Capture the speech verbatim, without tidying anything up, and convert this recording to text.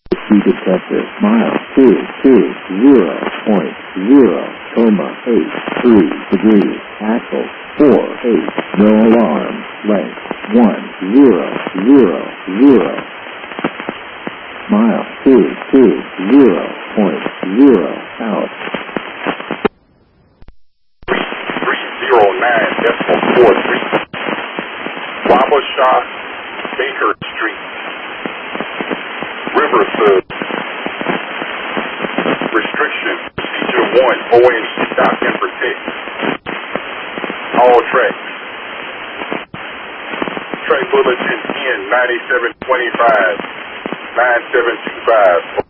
Key detector, mile two two zero point zero, coma eight three degrees, axle four eight, no alarm, length one zero zero zero, mile two two zero point zero, out. three zero nine decimal four three, Wabasha Baker Street, Riverside. Restriction, procedure one, O N E, stop and protect. All tracks. Track bulletin N ninety-seven twenty-five, nine seven two five.